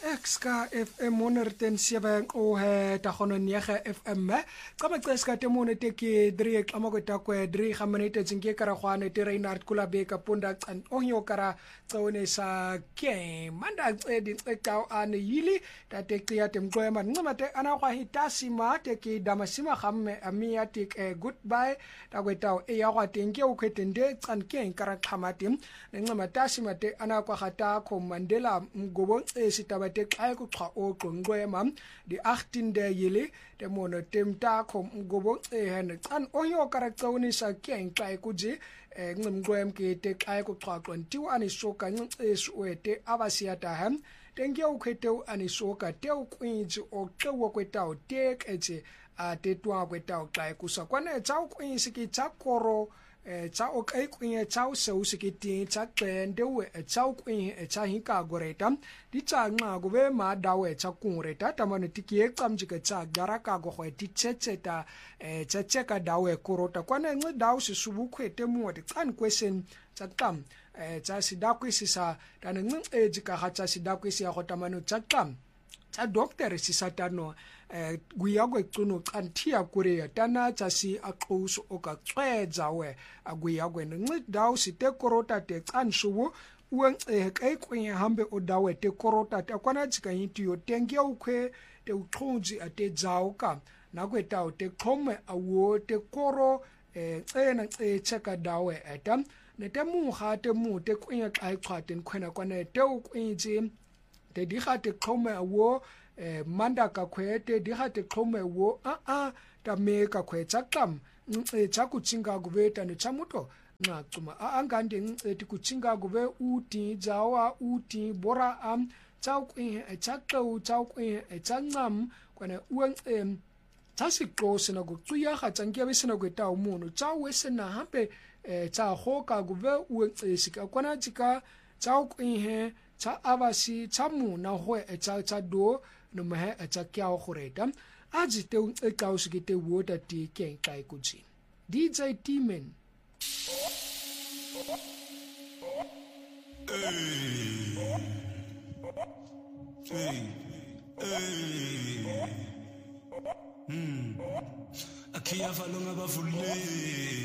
Exka FM 107 o he ta gono nyega FM kama tseska te mone te ke 3 kama go ta kwe 3 ga minute tsinge kara gwane te Reinhard Kulabe ka punda tsan onyo kara tsone sa ke manda tsedi tseka ane yili ta te kya te mgoema ngama te ana kwa hitasima te ke damasima gamme amia te goodbye ta go ta e ya gwa tenge o kwetende tsan ke kara khamati ngama tasima te ana kwa gata ko Mandela mgobo sitaba te xa kuxa oqongqwema di 18 de yili te mono temta ko mgobo hen xan onyo karaktsoni sa ke xa kuji ngimqwem ke te xa kuxa qontiwa ani soka ncesuete abasiyata ham tenge ukhete ani soka te ukwinji oqewo kwetawo te ketse te twa kwetawo xa kusa kwane tsa ukwinsi ki tsa koro tsa o kai kwinya tsa o se o se ke ting tsa qende we tsa o kwinya tsa hinka goreta di tsa nqa go be ma dawe tsa kungreta tamane tikie tsamjike tsa garaka go go ti tsetseta tsa tseka dawe korota kwana nqe dawo se subu khwete mo di tsan question tsa tam tsa sidakwisisa tane nqe ejika ga tsa sidakwisi go tamane tsa tam tsa doctor sisatano guyagwe cuno kantia kurea tana tasi aqoso okatswedza we aguyagwe nqi daw site korota te tsanshuwo uwen kai kwinya hambe odawe te korota te kwana tsika yiti yo tenge ukwe te uxhunzi ate dzawka nakweta te qhome awo te koro tsena tseka dawe etam nete muha te mu te kwinya kai qhaten khwena kwana te ukwinzi te digate qhome awo manda ka khwete di hate qhome wo ta me ka khwetsa qam tsa kutsinga kubeta ne tsamuto nqa cuma angande ti kutsinga kube uti jawa uti bora tsa kwi tsa qo tsa kwi tsa ngam kwana uwen tsa siqose na kucuya ga tsanke be sena kweta umuntu tsa wesena hambe tsa khoka kube uwen sika kwana tsika tsa kwi he tsa abasi tsa muna ho tsa do no mahe atsa kya khoreta aji te un ekausi ke te wota ti ke kai kutsi DJ Timen Akia valonga bavule